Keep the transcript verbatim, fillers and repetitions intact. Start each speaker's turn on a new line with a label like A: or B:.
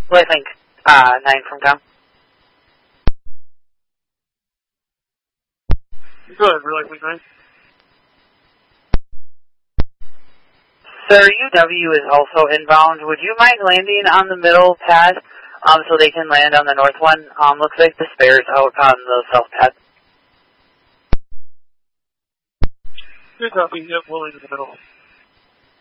A: Well, I think uh, nine from com.
B: Go ahead, really quick, nine.
A: Sir, U W is also inbound. Would you mind landing on the middle pad um, so they can land on the north one? Um, looks like the spare's out on the south pad.
B: Good copy. Yep, we'll land in the middle.